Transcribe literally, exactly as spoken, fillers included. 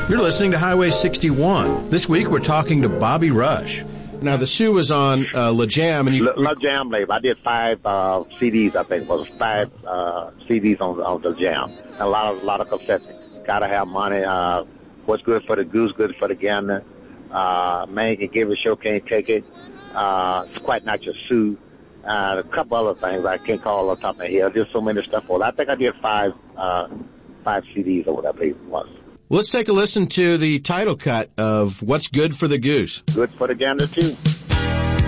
You're listening to Highway sixty-one. This week we're talking to Bobby Rush. Now, the shoe was on uh, La Jam, and you... La, La Jam label. I did five uh, C Ds, I think. It was five uh, C Ds on, on the Jam. And a lot of, a lot of cassettes. Gotta have money. Uh, what's good for the goose, good for the gander. Uh, man can give a show, can't take it. Uh, it's quite not your suit. Uh, a couple other things I can't call on top of my head. There's so many stuff. Well, I think I did five, uh, five C Ds or whatever it was. Let's take a listen to the title cut of What's Good for the Goose. Good for the gander, too.